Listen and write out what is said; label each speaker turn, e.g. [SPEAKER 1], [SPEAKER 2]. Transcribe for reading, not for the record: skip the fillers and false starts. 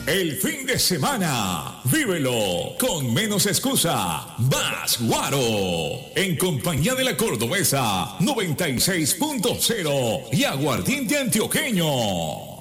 [SPEAKER 1] El fin de semana, vívelo con menos excusa, más Guaro, en compañía de la Cordobesa 96.0 y Aguardiente Antioqueño.